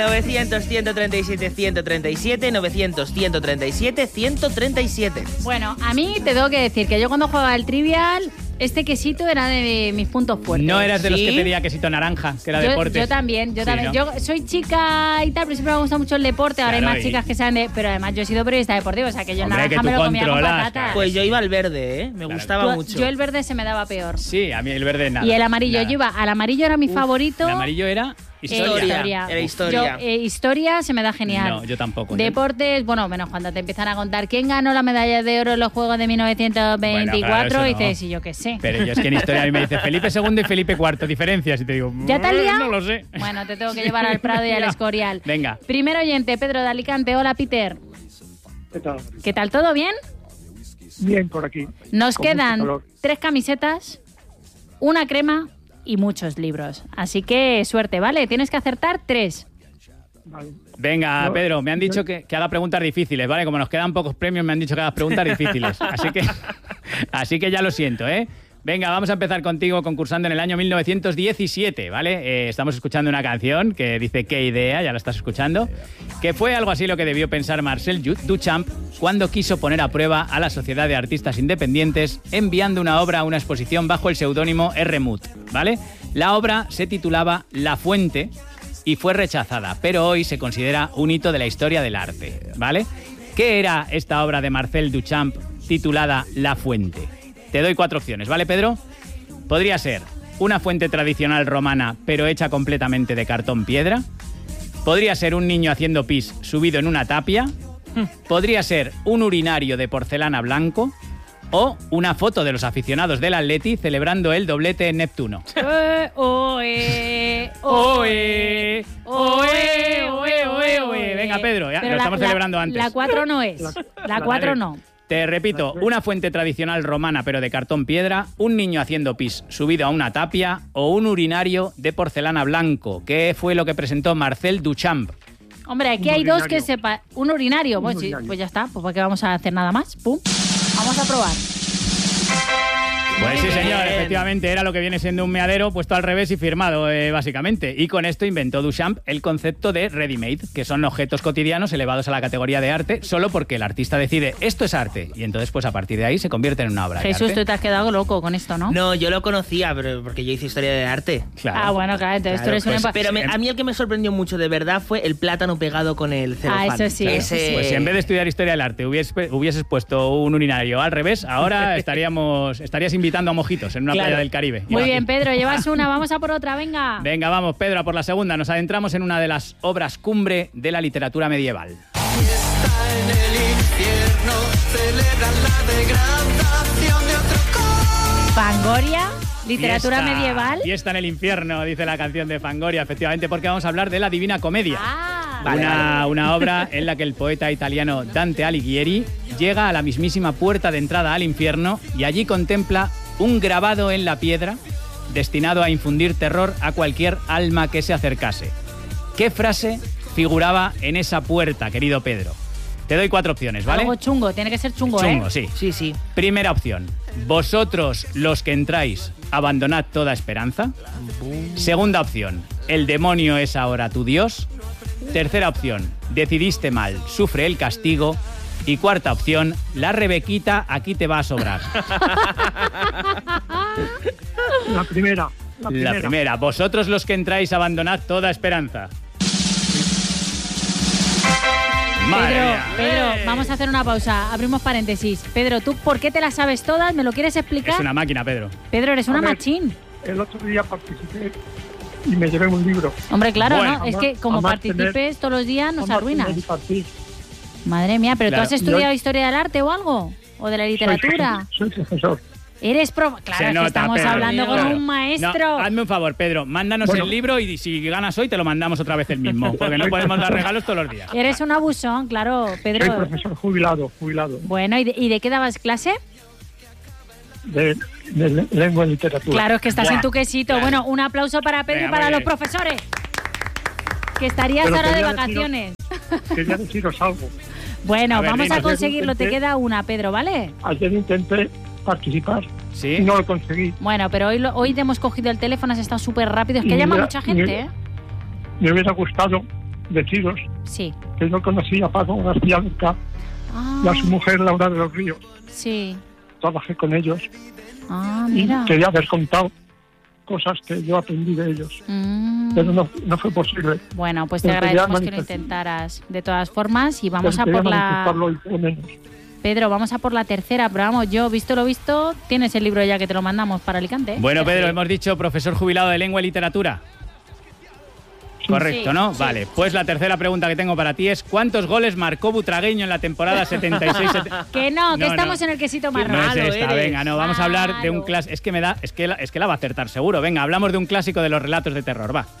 900-137-137, 900-137-137. Bueno, a mí te tengo que decir que yo cuando jugaba al Trivial, este quesito era de mis puntos fuertes. No eras de los que pedía quesito naranja, que era deporte. Yo también. ¿no? Yo soy chica y tal, pero siempre me gusta mucho el deporte. Ahora hay más chicas que saben de... Pero además yo he sido periodista deportivo, o sea que yo naranja me lo comía con patatas. Pues yo iba al verde, ¿eh? Me gustaba mucho. Yo el verde se me daba peor. Sí, a mí el verde nada. Y el amarillo, nada. yo iba... Al amarillo era mi favorito. El amarillo era... Historia. Era historia. Historia se me da genial. No, yo tampoco. Deportes, bueno, menos cuando te empiezan a contar quién ganó la medalla de oro en los Juegos de 1924, bueno, claro, y dices, y yo qué sé. Pero yo es que en historia a mí me dice Felipe II y Felipe IV, diferencias, y te digo, ¿ya te has liado? No lo sé. Bueno, te tengo que llevar al Prado y al Escorial. Venga. Primer oyente, Pedro de Alicante. Hola, Peter. ¿Qué tal? ¿Qué tal? ¿Todo bien? Bien, por aquí. Nos quedan 3 camisetas, una crema y muchos libros. Así que suerte, ¿vale? Tienes que acertar 3. Vale. Venga, Pedro, me han dicho que haga preguntas difíciles, ¿vale? Como nos quedan pocos premios, me han dicho que hagas preguntas difíciles. Así que ya lo siento, ¿eh? Venga, vamos a empezar contigo concursando en el año 1917, ¿vale? Estamos escuchando una canción que dice qué idea, ya la estás escuchando, que fue algo así lo que debió pensar Marcel Duchamp cuando quiso poner a prueba a la Sociedad de Artistas Independientes enviando una obra a una exposición bajo el seudónimo R. Muth, ¿vale? La obra se titulaba La Fuente y fue rechazada, pero hoy se considera un hito de la historia del arte, ¿vale? ¿Qué era esta obra de Marcel Duchamp titulada La Fuente? Te doy 4 opciones, ¿vale, Pedro? Podría ser una fuente tradicional romana, pero hecha completamente de cartón piedra. Podría ser un niño haciendo pis subido en una tapia. Podría ser un urinario de porcelana blanco. O una foto de los aficionados del Atleti celebrando el doblete en Neptuno. Venga, Pedro, ya lo estamos celebrando antes. La 4 no es. La 4 no. Te repito, una fuente tradicional romana pero de cartón piedra, un niño haciendo pis subido a una tapia o un urinario de porcelana blanco. ¿Qué fue lo que presentó Marcel Duchamp? Hombre, aquí hay 2 que sepa. Un urinario. Pues sí, pues ya está. Pues ¿para qué vamos a hacer nada más? Pum. Vamos a probar. Pues sí, señor, efectivamente era lo que viene siendo un meadero puesto al revés y firmado, básicamente. Y con esto inventó Duchamp el concepto de ready-made, que son objetos cotidianos elevados a la categoría de arte solo porque el artista decide esto es arte. Y entonces, pues a partir de ahí se convierte en una obra Jesús, de arte. tú te has quedado loco con esto, ¿no? No, yo lo conocía, pero porque yo hice historia de arte. Claro. Ah, bueno, claro, entonces Claro, tú eres pues, pero a mí el que me sorprendió mucho de verdad fue el plátano pegado con el celofán. Eso sí. Ese... Pues si en vez de estudiar historia del arte hubieses puesto un urinario al revés, ahora estarías invitando a mojitos en una playa del Caribe. Muy bien, Pedro, llevas una, vamos a por otra, venga. Venga, vamos, Pedro, a por la segunda. Nos adentramos en una de las obras cumbre de la literatura medieval. Está en el infierno, celebran la degradación de otro corazón. Fangoria, literatura medieval. Fiesta en el infierno, dice la canción de Fangoria, efectivamente, porque vamos a hablar de la Divina Comedia. Una obra en la que el poeta italiano Dante Alighieri llega a la mismísima puerta de entrada al infierno y allí contempla un grabado en la piedra destinado a infundir terror a cualquier alma que se acercase. ¿Qué frase figuraba en esa puerta, querido Pedro? Te doy 4 opciones, ¿vale? Algo chungo, tiene que ser chungo, Chungo, ¿eh? sí. Sí. Primera opción. Vosotros, los que entráis, abandonad toda esperanza. Segunda opción. El demonio es ahora tu Dios. Tercera opción. Decidiste mal, sufre el castigo. Y cuarta opción, la Rebequita aquí te va a sobrar. La primera. La primera. Vosotros los que entráis, abandonad toda esperanza. Pedro, vamos a hacer una pausa. Abrimos paréntesis. Pedro, ¿tú por qué te las sabes todas? ¿Me lo quieres explicar? Es una máquina, Pedro. Pedro, eres una machín. El otro día participé y me llevé un libro. Hombre, claro, Bueno, ¿no? Es que como participes todos los días nos arruinas. Madre mía, ¿pero tú has estudiado historia del arte o algo? ¿O de la literatura? Soy profesor. Eres Claro, es que estamos Pedro. hablando con Claro. un maestro. No, hazme un favor, Pedro, mándanos el libro y si ganas hoy te lo mandamos otra vez el mismo, porque no podemos dar regalos todos los días. Eres un abusón, claro, Pedro. Soy profesor jubilado. Bueno, ¿y de qué dabas clase? De lengua y literatura. Claro, es que estás en tu quesito. Claro. Bueno, un aplauso para Pedro y para los profesores. Que estarías Pero ahora de quería vacaciones. Quería deciros algo. Bueno, A ver, vamos dime. a conseguirlo. Te queda una, Pedro, ¿vale? Ayer intenté participar ¿Sí? y no lo conseguí. Bueno, pero hoy te hemos cogido el teléfono, has estado súper rápido. Es que llama mucha gente, ¿eh? Me hubiera gustado de tiros, Sí. que yo conocí a Paco García Lorca y a su mujer Laura de los Ríos. Sí. Trabajé con ellos y Mira. quería haber contado cosas que yo aprendí de ellos, pero no fue posible. Bueno, pues te Pero quería agradecemos que lo manifestar- intentaras de todas formas y vamos Pero a quería por la... manifestarlo hoy, por lo menos. Pedro, vamos a por la tercera, pero vamos, yo, visto lo visto, tienes el libro ya que te lo mandamos para Alicante. Bueno, Pedro, Sí. hemos dicho profesor jubilado de lengua y literatura. Correcto, Sí, ¿no? sí. Vale, pues la tercera pregunta que tengo para ti es ¿cuántos goles marcó Butragueño en la temporada 76-77? Que no, que estamos en el quesito marrón. No es malo esta, eres. venga, no, vamos a hablar de un Malo. clásico. Es que la va a acertar seguro. Venga, hablamos de un clásico de los relatos de terror, va.